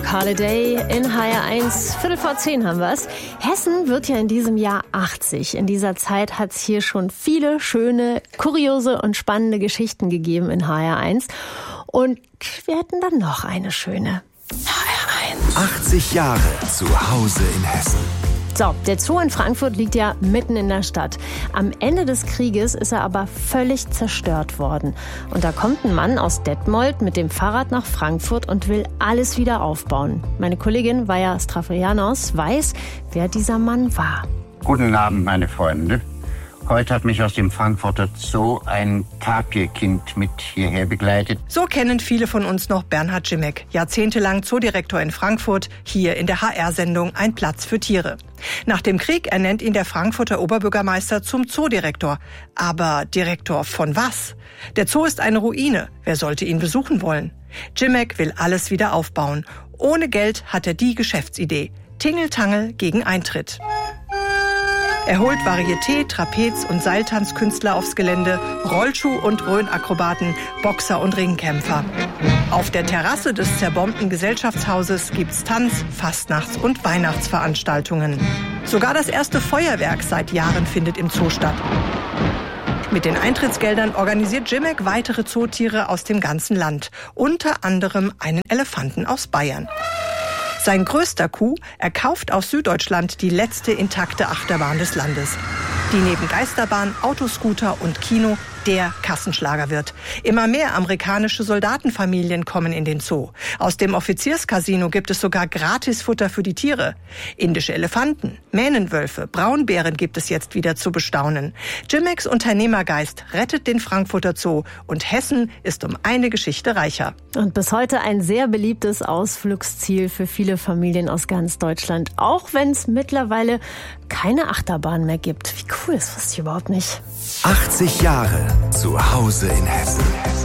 Rock Holiday in HR1. 9:15 haben wir's. Hessen wird ja in diesem Jahr 80. In dieser Zeit hat's hier schon viele schöne, kuriose und spannende Geschichten gegeben in HR1. Und wir hätten dann noch eine schöne. HR1. 80 Jahre zu Hause in Hessen. So, der Zoo in Frankfurt liegt ja mitten in der Stadt. Am Ende des Krieges ist er aber völlig zerstört worden. Und da kommt ein Mann aus Detmold mit dem Fahrrad nach Frankfurt und will alles wieder aufbauen. Meine Kollegin Vaja Strafianos weiß, wer dieser Mann war. Guten Abend, meine Freunde. Heute hat mich aus dem Frankfurter Zoo ein Tapirkind mit hierher begleitet. So kennen viele von uns noch Bernhard Grzimek, jahrzehntelang Zoodirektor in Frankfurt, hier in der HR-Sendung Ein Platz für Tiere. Nach dem Krieg ernennt ihn der Frankfurter Oberbürgermeister zum Zoodirektor. Aber Direktor von was? Der Zoo ist eine Ruine. Wer sollte ihn besuchen wollen? Grzimek will alles wieder aufbauen. Ohne Geld hat er die Geschäftsidee. Tingeltangel gegen Eintritt. Er holt Varieté-, Trapez- und Seiltanzkünstler aufs Gelände, Rollschuh- und Rhönakrobaten, Boxer und Ringkämpfer. Auf der Terrasse des zerbombten Gesellschaftshauses gibt's Tanz-, Fastnachts- und Weihnachtsveranstaltungen. Sogar das erste Feuerwerk seit Jahren findet im Zoo statt. Mit den Eintrittsgeldern organisiert Grzimek weitere Zootiere aus dem ganzen Land, unter anderem einen Elefanten aus Bayern. Sein größter Coup, er kauft aus Süddeutschland die letzte intakte Achterbahn des Landes, die neben Geisterbahn, Autoscooter und Kino der Kassenschlager wird. Immer mehr amerikanische Soldatenfamilien kommen in den Zoo. Aus dem Offizierscasino gibt es sogar Gratisfutter für die Tiere. Indische Elefanten, Mähnenwölfe, Braunbären gibt es jetzt wieder zu bestaunen. Grzimeks Unternehmergeist rettet den Frankfurter Zoo und Hessen ist um eine Geschichte reicher. Und bis heute ein sehr beliebtes Ausflugsziel für viele Familien aus ganz Deutschland. Auch wenn es mittlerweile keine Achterbahn mehr gibt. Wie cool ist das überhaupt nicht? 80 Jahre zu Hause in Hessen.